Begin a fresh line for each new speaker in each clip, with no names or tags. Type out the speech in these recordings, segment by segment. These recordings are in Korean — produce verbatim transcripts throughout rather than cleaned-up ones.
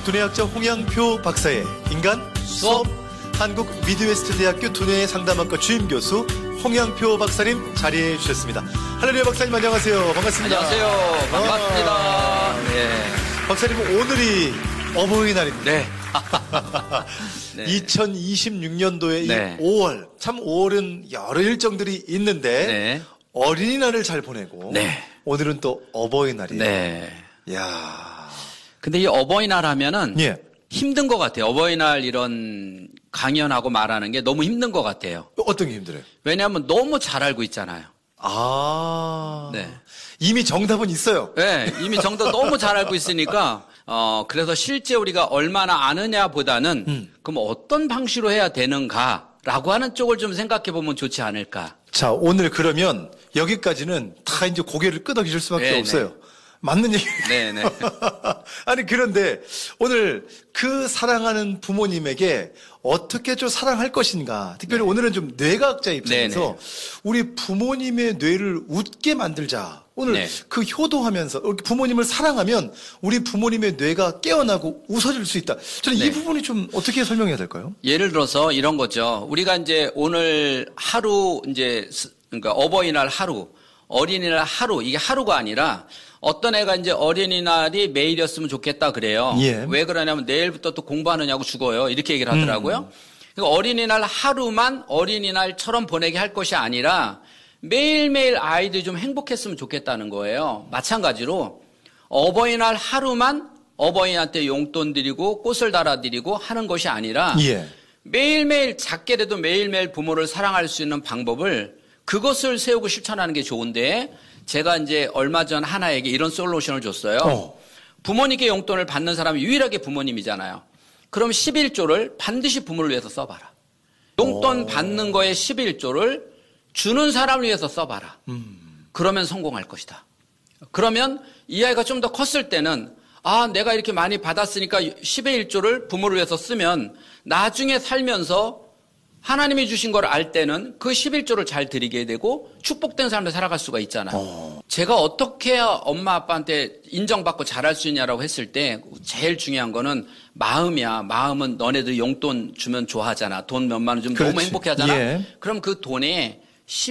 두뇌학자 홍양표 박사의 인간 수업, 한국 미드웨스트 대학교 두뇌 상담학과 주임 교수 홍양표 박사님 자리해 주셨습니다. 할렐루야 박사님 안녕하세요. 반갑습니다.
안녕하세요. 반갑습니다.
아,
네.
박사님 오늘이 어버이날입니다.
네. 네.
이천이십육 년도에
네.
이 오월, 참 오월은 여러 일정들이 있는데
네.
어린이날을 잘 보내고
네.
오늘은 또 어버이날이에요.
네.
이야.
근데 이 어버이날 하면은
예.
힘든 것 같아요. 어버이날 이런 강연하고 말하는 게 너무 힘든 것 같아요.
어떤 게 힘들어요?
왜냐하면 너무 잘 알고 있잖아요.
아.
네.
이미 정답은 있어요.
네. 이미 정답 너무 잘 알고 있으니까 어 그래서 실제 우리가 얼마나 아느냐보다는
음.
그럼 어떤 방식으로 해야 되는가라고 하는 쪽을 좀 생각해 보면 좋지 않을까.
자, 오늘 그러면 여기까지는 다 이제 고개를 끄덕이실 수밖에
네네.
없어요. 맞는 얘기.
네네.
아니, 그런데 오늘 그 사랑하는 부모님에게 어떻게 좀 사랑할 것인가. 특별히
네.
오늘은 좀 뇌과학자 입장에서
네네.
우리 부모님의 뇌를 웃게 만들자. 오늘
네.
그 효도하면서 이렇게 부모님을 사랑하면 우리 부모님의 뇌가 깨어나고 웃어질 수 있다. 저는 이
네.
부분이 좀 어떻게 설명해야 될까요?
예를 들어서 이런 거죠. 우리가 이제 오늘 하루 이제 스- 그러니까 어버이날 하루, 어린이날 하루 이게 하루가 아니라 어떤 애가 이제 어린이날이 매일이었으면 좋겠다 그래요.
예.
왜 그러냐면 내일부터 또 공부하느냐고 죽어요. 이렇게 얘기를 하더라고요. 그러니까 어린이날 하루만 어린이날처럼 보내게 할 것이 아니라 매일매일 아이들이 좀 행복했으면 좋겠다는 거예요. 마찬가지로 어버이날 하루만 어버이한테 용돈 드리고 꽃을 달아드리고 하는 것이 아니라
예.
매일매일 작게라도 매일매일 부모를 사랑할 수 있는 방법을 그것을 세우고 실천하는 게 좋은데 제가 이제 얼마 전 하나에게 이런 솔루션을 줬어요.
어.
부모님께 용돈을 받는 사람이 유일하게 부모님이잖아요. 그럼 십일조를 반드시 부모를 위해서 써봐라. 용돈
오.
받는 거에 십일조를 주는 사람을 위해서 써봐라.
음.
그러면 성공할 것이다. 그러면 이 아이가 좀 더 컸을 때는 아, 내가 이렇게 많이 받았으니까 십의 일조를 부모를 위해서 쓰면 나중에 살면서 하나님이 주신 걸 알 때는 그 십일조를 잘 드리게 되고 축복된 삶을 살아갈 수가 있잖아요.
어.
제가 어떻게 해야 엄마 아빠한테 인정받고 잘할 수 있냐라고 했을 때 제일 중요한 거는 마음이야. 마음은 너네들 용돈 주면 좋아하잖아. 돈 몇만 원 주면 너무
그렇지.
행복해 하잖아.
예.
그럼 그 돈에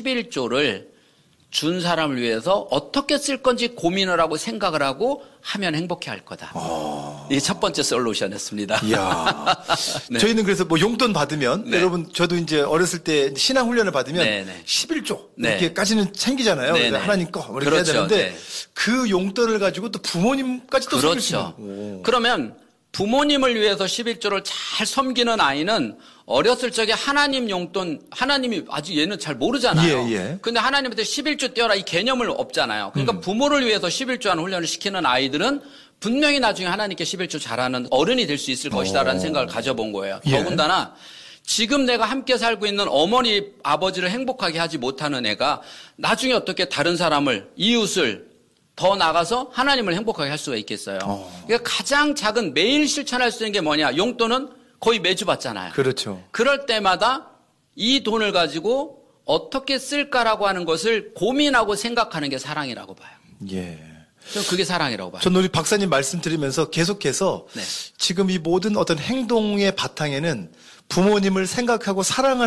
십일조를 준 사람을 위해서 어떻게 쓸 건지 고민을 하고 생각을 하고 하면 행복해 할 거다.
어.
이게 첫 번째 솔루션이었습니다.
이야.
네.
저희는 그래서 뭐 용돈 받으면
네.
여러분 저도 이제 어렸을 때 신앙 훈련을 받으면
네, 네.
십일조
네.
이렇게까지는 챙기잖아요.
네,
그래서
네.
하나님 거 이렇게
그렇죠.
해야 되는데
네.
그 용돈을 가지고 또 부모님까지 또 섬길 수
그렇죠.
있는. 오.
그러면 부모님을 위해서 십일조를 잘 섬기는 아이는 어렸을 적에 하나님 용돈, 하나님이 아직 얘는 잘 모르잖아요.
예, 예.
근데 하나님한테 십일조 떼어라 이 개념을 없잖아요. 그러니까
음.
부모를 위해서 십일조 하는 훈련을 시키는 아이들은 분명히 나중에 하나님께 십일조 잘하는 어른이 될 수 있을 것이다라는
오.
생각을 가져본 거예요.
예.
더군다나 지금 내가 함께 살고 있는 어머니, 아버지를 행복하게 하지 못하는 애가 나중에 어떻게 다른 사람을, 이웃을 더 나가서 하나님을 행복하게 할 수가 있겠어요.
어.
그러니까 가장 작은 매일 실천할 수 있는 게 뭐냐. 용돈은 거의 매주 받잖아요.
그렇죠.
그럴 때마다 이 돈을 가지고 어떻게 쓸까라고 하는 것을 고민하고 생각하는 게 사랑이라고 봐요.
예.
저는 그게 사랑이라고 봐요.
저는 우리 박사님 말씀 드리면서 계속해서
네.
지금 이 모든 어떤 행동의 바탕에는 부모님을 생각하고 사랑하는